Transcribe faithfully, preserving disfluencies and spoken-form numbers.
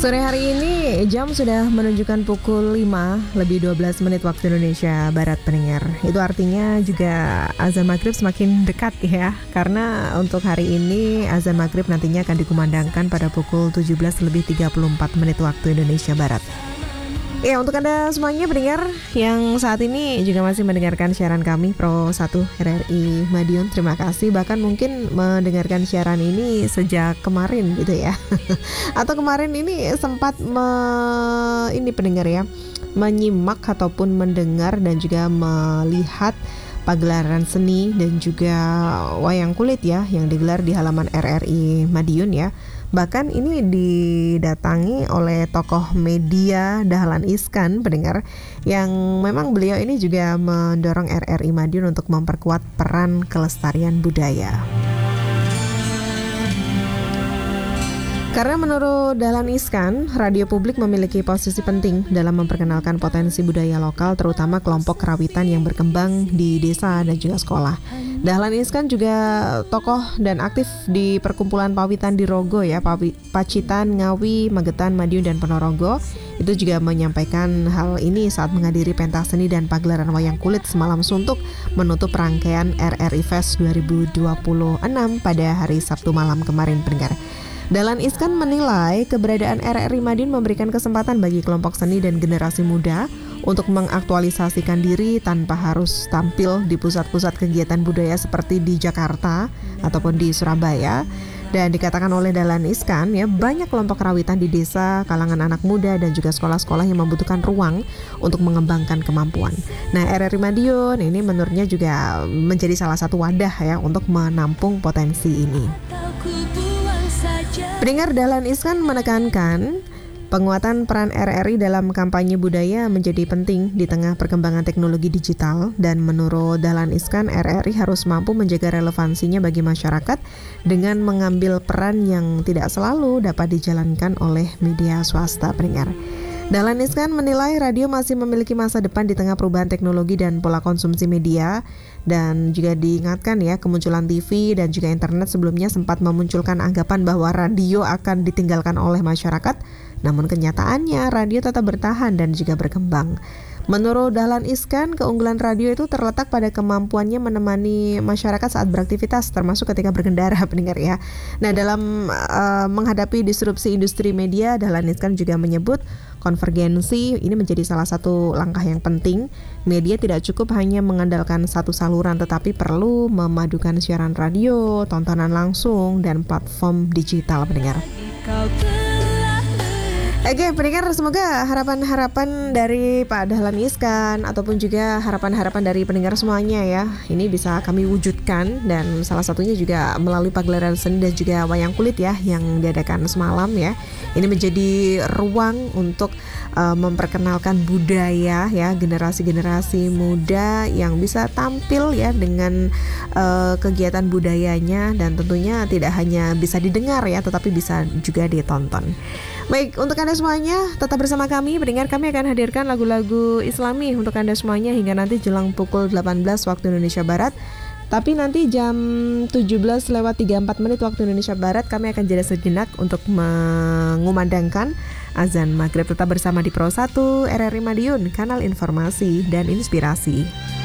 Sore hari ini jam sudah menunjukkan pukul lima lebih dua belas menit waktu Indonesia Barat pendengar. Itu artinya juga azan maghrib semakin dekat ya. Karena untuk hari ini azan maghrib nantinya akan dikumandangkan pada pukul tujuh belas lebih tiga puluh empat menit waktu Indonesia Barat. Ya, untuk Anda semuanya pendengar yang saat ini juga masih mendengarkan siaran kami Pro satu R R I Madiun, terima kasih. Bahkan mungkin mendengarkan siaran ini sejak kemarin gitu ya. Atau kemarin ini sempat me, ini pendengar ya, menyimak ataupun mendengar dan juga melihat pagelaran seni dan juga wayang kulit ya yang digelar di halaman R R I Madiun ya. Bahkan ini didatangi oleh tokoh media Dahlan Iskan pendengar, yang memang beliau ini juga mendorong R R I Madiun untuk memperkuat peran kelestarian budaya. Karena menurut Dahlan Iskan, radio publik memiliki posisi penting dalam memperkenalkan potensi budaya lokal, terutama kelompok kerawitan yang berkembang di desa dan juga sekolah. Dahlan Iskan juga tokoh dan aktif di perkumpulan pawitan di Rogo ya, Pacitan, Ngawi, Magetan, Madiun, dan Ponorogo. Itu juga menyampaikan hal ini saat menghadiri pentas seni dan pagelaran wayang kulit semalam suntuk menutup rangkaian R R I Fest dua ribu dua puluh enam pada hari Sabtu malam kemarin pendengar. Dahlan Iskan menilai keberadaan R R I Madiun memberikan kesempatan bagi kelompok seni dan generasi muda untuk mengaktualisasikan diri tanpa harus tampil di pusat-pusat kegiatan budaya seperti di Jakarta ataupun di Surabaya. Dan dikatakan oleh Dahlan Iskan ya, banyak kelompok kerawitan di desa, kalangan anak muda dan juga sekolah-sekolah yang membutuhkan ruang untuk mengembangkan kemampuan. Nah, R R I Madiun ini menurutnya juga menjadi salah satu wadah ya untuk menampung potensi ini. Pendengar, Dahlan Iskan menekankan penguatan peran R R I dalam kampanye budaya menjadi penting di tengah perkembangan teknologi digital, dan menurut Dahlan Iskan R R I harus mampu menjaga relevansinya bagi masyarakat dengan mengambil peran yang tidak selalu dapat dijalankan oleh media swasta pendengar. Dahlan Iskan menilai radio masih memiliki masa depan di tengah perubahan teknologi dan pola konsumsi media, dan juga diingatkan ya, kemunculan T V dan juga internet sebelumnya sempat memunculkan anggapan bahwa radio akan ditinggalkan oleh masyarakat, namun kenyataannya radio tetap bertahan dan juga berkembang. Menurut Dahlan Iskan, keunggulan radio itu terletak pada kemampuannya menemani masyarakat saat beraktivitas, termasuk ketika berkendara pendengar ya. Nah, dalam uh, menghadapi disrupsi industri media, Dahlan Iskan juga menyebut konvergensi ini menjadi salah satu langkah yang penting. Media tidak cukup hanya mengandalkan satu saluran, tetapi perlu memadukan siaran radio, tontonan langsung, dan platform digital pendengar. Oke pendengar, semoga harapan-harapan dari Pak Dahlan Iskan ataupun juga harapan-harapan dari pendengar semuanya ya, ini bisa kami wujudkan, dan salah satunya juga melalui pagelaran seni dan juga wayang kulit ya yang diadakan semalam ya. Ini menjadi ruang untuk uh, memperkenalkan budaya ya, generasi-generasi muda yang bisa tampil ya dengan uh, kegiatan budayanya, dan tentunya tidak hanya bisa didengar ya, tetapi bisa juga ditonton. Baik, untuk Anda semuanya tetap bersama kami pendengar, kami akan hadirkan lagu-lagu Islami untuk Anda semuanya hingga nanti jelang pukul delapan belas waktu Indonesia Barat. Tapi nanti jam tujuh belas lewat tiga puluh empat menit waktu Indonesia Barat kami akan jeda sejenak untuk mengumandangkan azan maghrib. Tetap bersama di Pro satu R R I Madiun, kanal informasi dan inspirasi.